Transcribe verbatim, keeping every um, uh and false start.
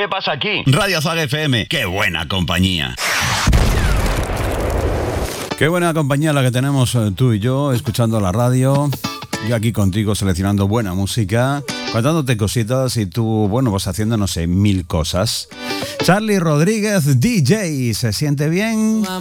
¿Qué pasa aquí? Radio Zaga F M. ¡Qué buena compañía! Qué buena compañía la que tenemos tú y yo, escuchando la radio. Yo aquí contigo seleccionando buena música, contándote cositas y tú, bueno, vas haciendo, no sé, mil cosas. Charlie Rodríguez, D J, ¿se siente bien?